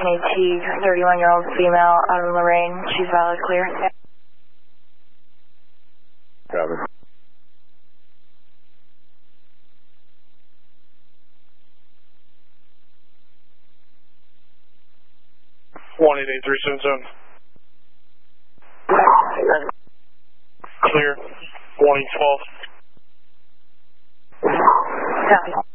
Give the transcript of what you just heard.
NAT, 31-year-old female out of Lorraine. She's valid clear. Copy. One 88377. Clear. 112. Copy.